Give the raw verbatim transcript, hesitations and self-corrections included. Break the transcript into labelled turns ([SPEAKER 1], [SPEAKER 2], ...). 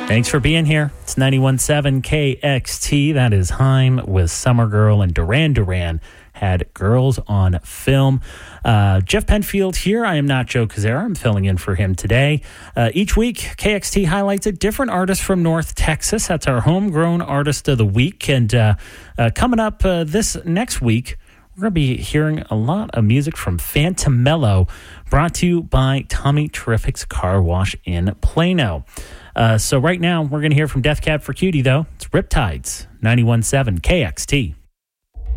[SPEAKER 1] Thanks for being here. It's ninety-one point seven K X T. That is Haim with Summer Girl, and Duran Duran had Girls on Film. Uh, Jeff Penfield here. I am not Joe Kazera. I'm filling in for him today. Uh, each week, K X T highlights a different artist from North Texas. That's our homegrown artist of the week. And uh, uh, coming up uh, this next week, we're going to be hearing a lot of music from Phantom Mellow, brought to you by Tommy Terrific's Car Wash in Plano. Uh, so right now, we're going to hear from Death Cab for Cutie, though. It's Riptides, ninety-one point seven K X T.